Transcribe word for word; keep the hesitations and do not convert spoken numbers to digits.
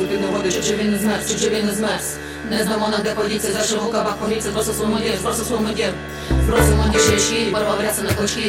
ти не водиш, чи він не змерз, чи він не змерз. Не знамо на де подіться, за шиву кабак поліція, збросив свою модір, збросив свою модір. Збросив модір ще щі, порвав ряси на клочки.